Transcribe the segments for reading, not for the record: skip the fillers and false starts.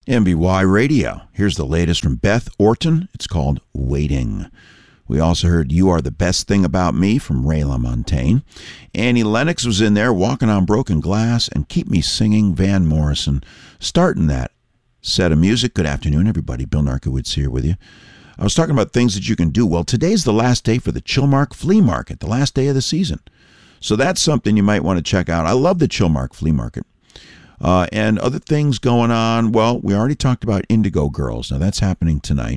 MVY Radio. Here's the latest from Beth Orton. It's called Waiting. We also heard You Are the Best Thing About Me from Ray LaMontagne. Annie Lennox was in there, Walking on Broken Glass, and Keep Me Singing, Van Morrison. Starting that set of music. Good afternoon, everybody. Bill Narkowitz here with you. I was talking about things that you can do. Well, today's the last day for the Chilmark Flea Market, the last day of the season. So that's something you might want to check out. I love the Chilmark Flea Market. And other things going on. Well, we already talked about Indigo Girls. Now, that's happening tonight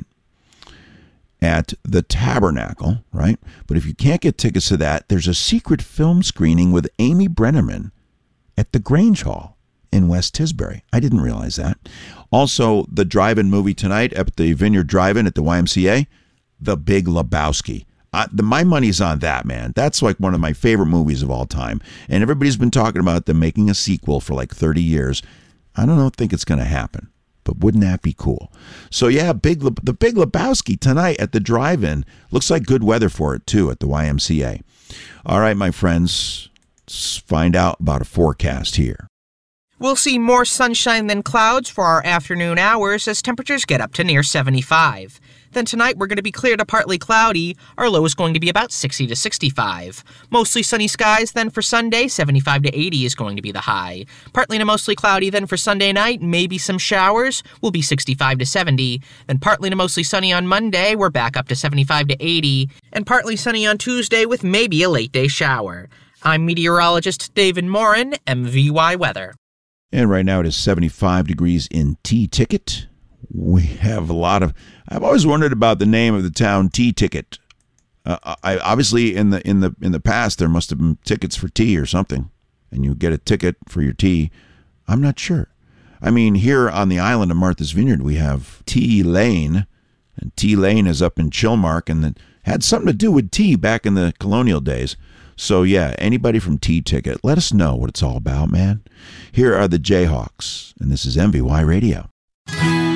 at the Tabernacle, right? But if you can't get tickets to that, there's a secret film screening with Amy Brenneman at the Grange Hall in West Tisbury. I didn't realize that. Also, the drive-in movie tonight at the Vineyard Drive-In at the YMCA, The Big Lebowski. My money's on that, man. That's like one of my favorite movies of all time. And everybody's been talking about them making a sequel for like 30 years. I don't think it's going to happen, but wouldn't that be cool? So yeah, The Big Lebowski tonight at the drive-in. Looks like good weather for it too at the YMCA. All right, my friends, let's find out about a forecast here. We'll see more sunshine than clouds for our afternoon hours as temperatures get up to near 75. Then tonight we're going to be clear to partly cloudy. Our low is going to be about 60 to 65. Mostly sunny skies then for Sunday, 75 to 80 is going to be the high. Partly to mostly cloudy then for Sunday night, maybe some showers, will be 65 to 70. Then partly to mostly sunny on Monday, we're back up to 75 to 80. And partly sunny on Tuesday with maybe a late day shower. I'm meteorologist David Morin, MVY Weather. And right now it is 75 degrees in T-Ticket. We have I've always wondered about the name of the town T-Ticket. I obviously in the past there must have been tickets for tea or something, and you get a ticket for your tea. I'm not sure. I mean, here on the island of Martha's Vineyard we have Tea Lane, and Tea Lane is up in Chilmark, and it had something to do with tea back in the colonial days. So yeah, anybody from T-Ticket, let us know what it's all about, man. Here are the Jayhawks, and this is MVY Radio.